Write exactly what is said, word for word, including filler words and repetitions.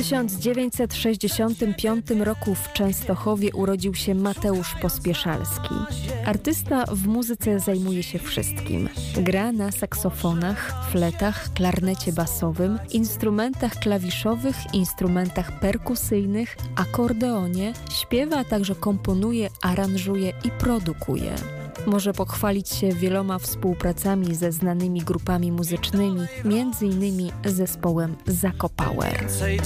tysiąc dziewięćset sześćdziesiątym piątym roku w Częstochowie urodził się Mateusz Pospieszalski. Artysta w muzyce zajmuje się wszystkim. Gra na saksofonach, fletach, klarnecie basowym, instrumentach klawiszowych, instrumentach perkusyjnych, akordeonie, śpiewa, a także komponuje, aranżuje i produkuje. Może pochwalić się wieloma współpracami ze znanymi grupami muzycznymi, między innymi zespołem Zakopower.